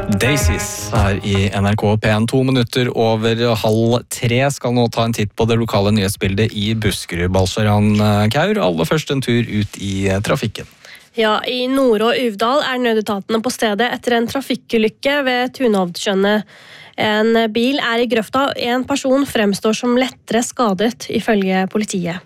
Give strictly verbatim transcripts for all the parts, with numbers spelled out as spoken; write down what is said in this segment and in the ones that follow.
Daisies her i N R K P en, to minutter over halv tre, skal nå ta en titt på det lokale nyhetsbildet i Buskerud. Balsharan Kaur, aller først en tur ut i trafikken. Ja, i Nord- og Uvdal er nødetatene på stedet etter en trafikkulykke ved Tunhovdskjønnet. En bil er i grøfta, en person fremstår som lettere skadet, ifølge politiet.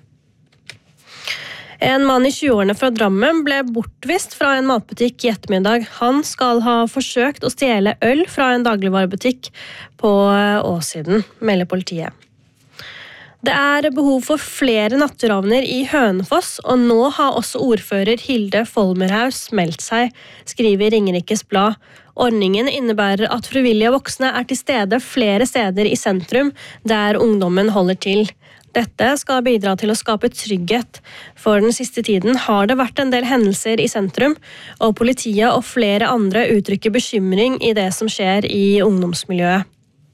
En mann i tjueårene fra Drammen ble bortvist fra en matbutikk i ettermiddag. Han skal ha forsøkt å stjele øl fra en dagligvarebutikk på Åssiden, melder politiet. Det er behov for flere natteravner i Hønefoss, og nå har også ordfører Hilde Folmerhaus meldt seg, skriver Ringerikes Blad. Ordningen innebærer at frivillige voksne er til stede flere steder i sentrum, der ungdommen holder til. Dette skal bidra til å skape trygghet. For den siste tiden har det vært en del hendelser i sentrum, og politiet og flere andre uttrykker bekymring i det som skjer i ungdomsmiljøet.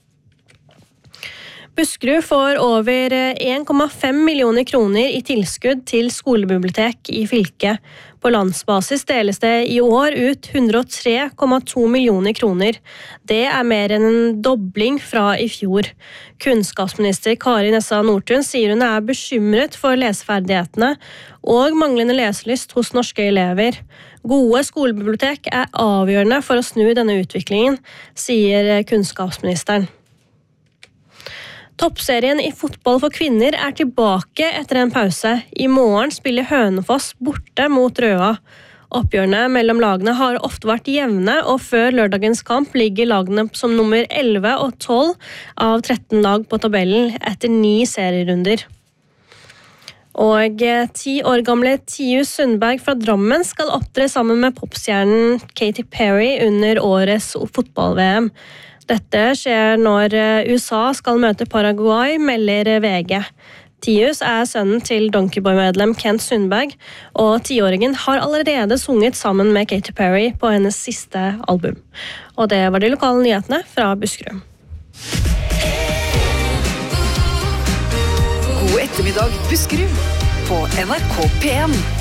Buskerud får over en komma fem millioner kroner i tilskudd til skolebibliotek i fylket. På landsbasis deles det i år ut hundre og tre komma to millioner kroner. Det er mer enn en dobling fra i fjor. Kunnskapsminister Kari Nessa Nordtun sier hun er bekymret for leseferdighetene og manglende leselyst hos norske elever. Gode skolebibliotek er avgjørende for å snu denne utviklingen, sier kunnskapsministeren. Toppserien i fotball for kvinner er tilbake etter en pause. I morgen spiller Hønefoss borte mot Røa. Oppgjørene mellom lagene har ofte vært jevne, og før lørdagens kamp ligger lagene som nummer elleve og tolv av tretten lag på tabellen etter ni serierunder. Og ti år gamle Tius Sundberg fra Drammen skal opptre sammen med popstjernen Katy Perry under årets fotball-V M. Dette skjer når U S A skal møte Paraguay, melder V G. Tius er sønnen til Donkeyboy-medlem Kent Sundberg, og tiåringen har allerede sunget sammen med Katy Perry på hennes siste album. Og det var de lokale nyhetene fra Buskerud. God ettermiddag, Buskerud, på N R K P en.